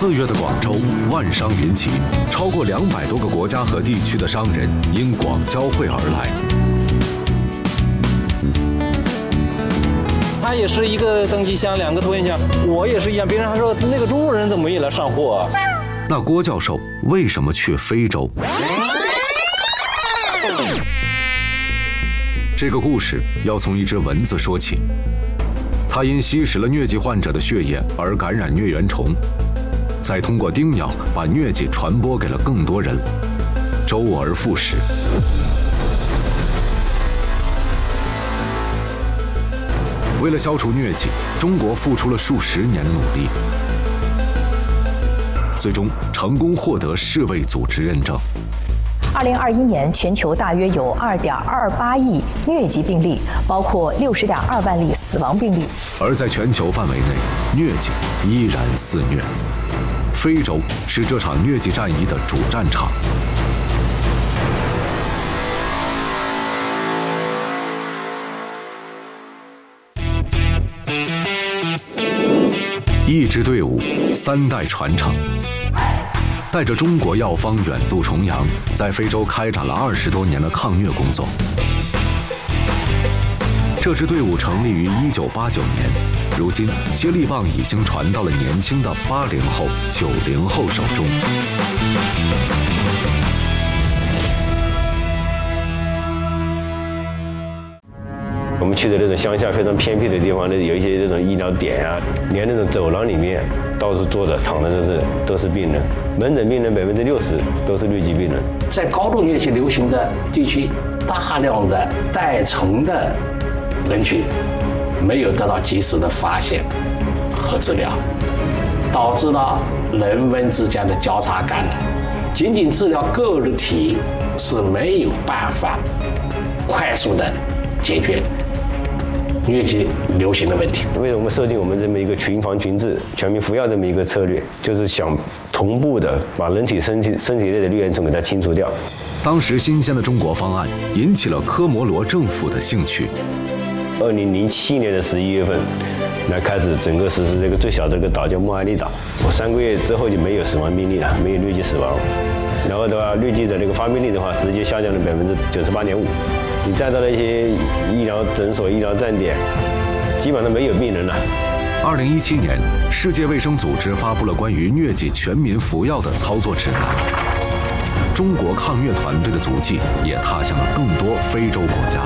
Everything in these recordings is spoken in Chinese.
4月的广州万商云集，超过200多个国家和地区的商人因广交会而来。 他也是一个登机箱，2个托运箱，我也是一样。别人还说那个中国人怎么也来上货啊？ 那郭教授为什么去非洲？这个故事要从一只蚊子说起。它因吸食了疟疾患者的血液而感染疟原虫，再通过叮咬把疟疾传播给了更多人，周而复始。为了消除疟疾，中国付出了数十年的努力，最终成功获得世卫组织认证。 2021年，全球大约有2.28亿疟疾病例，包括60.2万例死亡病例。 而在全球范围内，疟疾依然肆虐。非洲是这场疟疾战役的主战场。一支队伍，3代传承，带着中国药方远渡重洋，在非洲开展了20多年的抗疟工作。这支队伍成立于1989年，如今接力棒已经传到了年轻的80后、90后手中。 我们去的那种乡下非常偏僻的地方，有一些这种医疗点啊，连那种走廊里面到处坐着躺的都是病人，门诊病人60%都是疟疾病人。 在高度疟疾流行的地区，大量的带虫的人群没有得到及时的发现和治疗，导致了人瘟之间的交叉感染。仅仅治疗个体是没有办法快速的解决疟疾流行的问题。 为什么我们设定我们这么一个群防群治、全民服药这么一个策略，就是想同步的把人体身体内的疟原虫给它清除掉。 当时新鲜的中国方案引起了科摩罗政府的兴趣。 2007年的11月份，来开始整个实施这个最小的这个岛叫莫阿利岛。3个月之后就没有死亡病例了，没有疟疾死亡。然后的话，疟疾的这个发病率的话，直接下降了98.5%。你再到了一些医疗诊所、医疗站点，基本上没有病人了。 2017年，世界卫生组织发布了关于疟疾全民服药的操作指南。中国抗疟团队的足迹也踏向了更多非洲国家。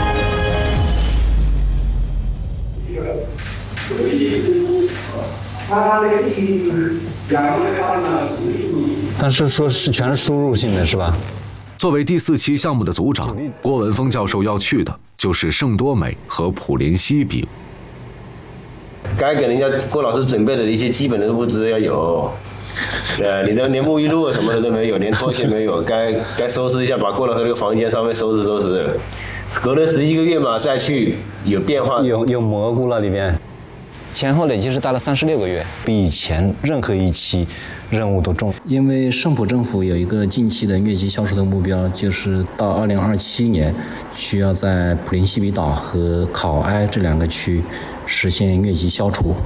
但是说是全是输入性的，是吧？ 作为第4期项目的组长，郭文峰教授要去的就是圣多美和普林西比。 该给人家郭老师准备的一些基本的物资要有，你的连沐浴露什么的都没有，连拖鞋没有，该收拾一下，把郭老师这个房间稍微收拾收拾。隔了11个月嘛，再去有变化， 有蘑菇了里面。前后累计是待了36个月，比以前任何一期任务都重。因为圣普政府有一个近期的疟疾消除的目标，就是到2027年，需要在普林西比岛和考埃这2个区实现疟疾消除。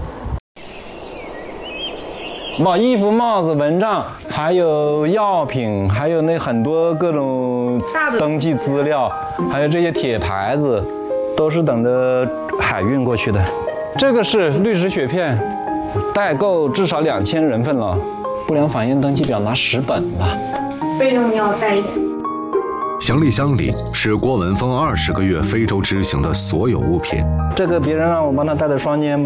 把衣服、帽子、蚊帐，还有药品，还有那很多各种登记资料，还有这些铁牌子，都是等着海运过去的。这个是绿石雪片，代购至少2000人份了。不良反应登记表拿10本了。 费用要再一点。 行李箱里是郭文峰20个月非洲之行的所有物品。 这个别人让我帮他带的双肩